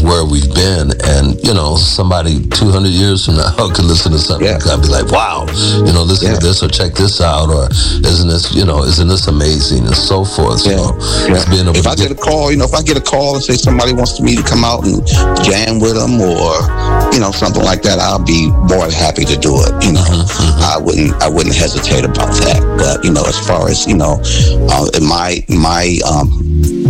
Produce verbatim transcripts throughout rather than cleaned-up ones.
where we've been. And, you know, somebody two hundred years from now could listen to something Yeah. and be like, wow, you know, listen Yeah. to this or check this out, or isn't this, you know, isn't this amazing, and so forth. Yeah. So Yeah. it's being able If to I get a call, you know, if I get a call and say somebody wants me to come out and jam with them, or you know, something like that, I'll be more than happy to do it. You know, Mhm, I wouldn't, I wouldn't hesitate about that. But you know, as far as you know, uh, my my um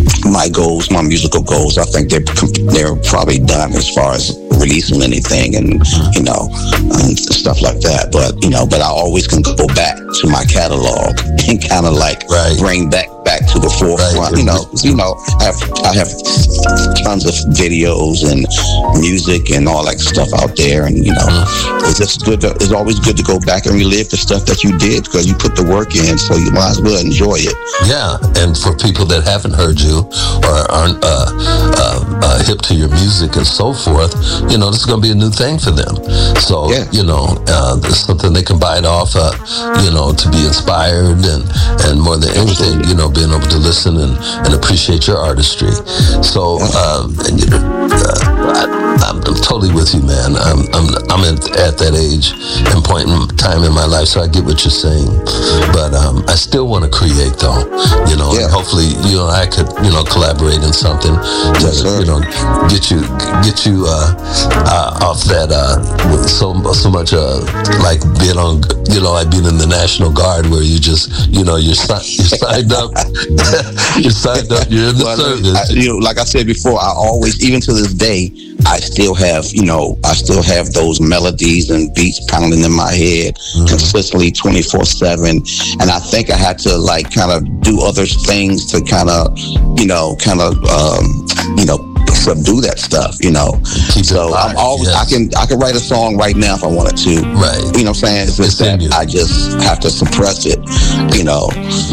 my goals, my musical goals, I think they're they're probably done as far as releasing anything and you know and stuff like that. But you know, but I always can go back to my catalog and kind of like Right. bring back back to the forefront. Right. You know, you know, I have I have tons of videos and music and all that stuff out there, and you know, it's just good. To, it's always good to go back and relive the stuff that you did because you put the work in, so you might as well enjoy it. Yeah, and for people that haven't heard you or aren't uh, uh, uh, hip to your music and so forth, you know, this is going to be a new thing for them. So, Yeah. you know, uh, it's something they can bite off, uh, you know, to be inspired and, and more than anything, you know, being able to listen and, and appreciate your artistry. So, uh, and, you know, uh, I, I'm, I'm totally with you, man. I'm I'm I'm at, at that age and point in time in my life, so I get what you're saying. But um, I still want to create, though. You know, Yeah. and hopefully, you know, I could, you know, collaborate in something to, Yes, sir. you know, get you get you uh, uh, off that uh, with so so much uh, like being on, you know, like being in the National Guard, where you just, you know, you're si- you're signed up, you're signed up, you're in the Well, service. I, you know, like I said before, I always, even to this day, I still have, you know, I still have those melodies and beats pounding in my head Mm-hmm. consistently twenty-four seven. And I think I had to like kind of do other things to kind of, you know, kind of, um, you know, subdue that stuff, you know. Keep it So alive, I'm always, yes. I can, I can write a song right now if I wanted to. Right. You know what I'm saying? It's It's just in that you. I just have to suppress it, you know,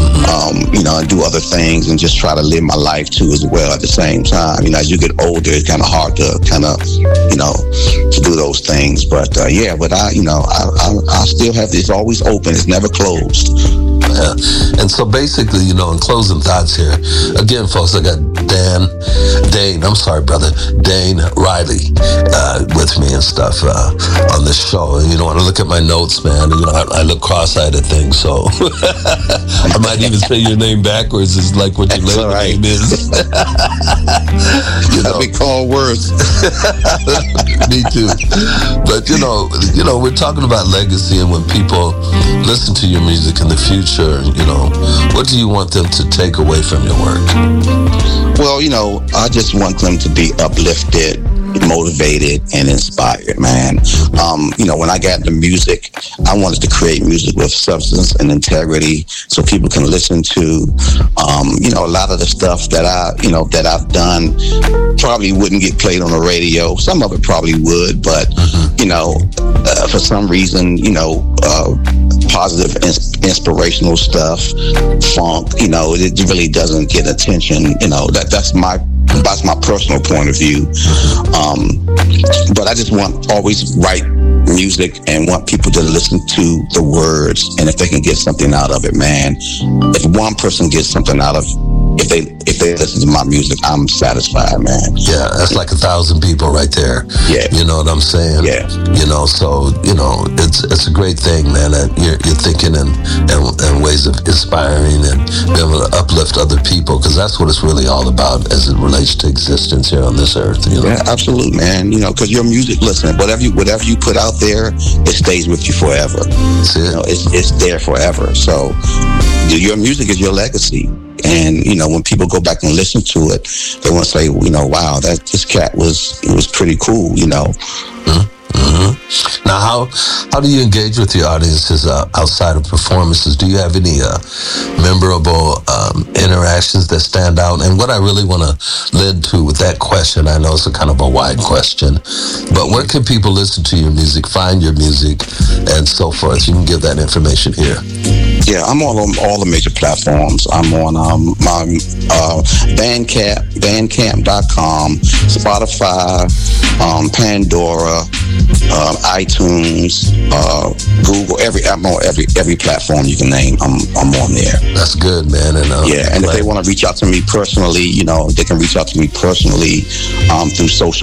um, you know, and do other things and just try to live my life too as well at the same time. You know, as you get older, it's kind of hard to kind of, you know, to do those things. But uh, yeah, but I, you know, I, I, I still have, it's always open. It's never closed. Yeah. And so basically, you know, in closing thoughts here, again, folks, I got Dan, Dane, I'm sorry, brother, Dane Riley uh, with me and stuff uh, on this show. And, you know, when I look at my notes, man, you know, I, I look cross-eyed at things, so I might even say your name backwards is like what your That's label all right. name is. you know, I'll be called worse. me too. But you know, you know, we're talking about legacy, and when people listen to your music in the future, you know, what do you want them to take away from your work? Well, you know, I just want them to be uplifted, motivated, and inspired, man. Um, you know, when I got into music, I wanted to create music with substance and integrity so people can listen to, um, you know, a lot of the stuff that I, you know, that I've done probably wouldn't get played on the radio. Some of it probably would, but, you know, uh, for some reason, you know, uh, positive, ins- inspirational stuff, funk, you know, it really doesn't get attention. You know, that that's my that's my personal point of view. Um, but I just want always write music and want people to listen to the words, and if they can get something out of it, man. If one person gets something out of if they if they listen to my music, I'm satisfied, man. Yeah, that's like a thousand people right there. Yeah. You know what I'm saying? Yeah. You know, so, you know, it's it's a great thing, man, that you're, you're thinking in, in, in ways of inspiring and being able to uplift other people, because that's what it's really all about as it relates to existence here on this earth, you know? Yeah, absolutely, man. You know, because your music, listen, whatever you whatever you put out there, it stays with you forever. That's it. You know, it's it's there forever. So your music is your legacy. And, you know, when people go back and listen to it, they want to say, you know, wow, that this cat was, it was pretty cool, you know. Mm-hmm. Now, how how do you engage with your audiences uh, outside of performances? Do you have any uh, memorable um, interactions that stand out? And what I really want to lead to with that question, I know it's a kind of a wide question, but where can people listen to your music, find your music, and so forth? You can give that information here. Yeah, I'm on all the major platforms. I'm on um, my uh, Bandcamp, bandcamp dot com, Spotify, um, Pandora, uh, iTunes, uh, Google. Every I'm on every every platform you can name. I'm I'm on there. That's good, man. And uh, Yeah, and if they want to reach out to me personally, you know, they can reach out to me personally um, through social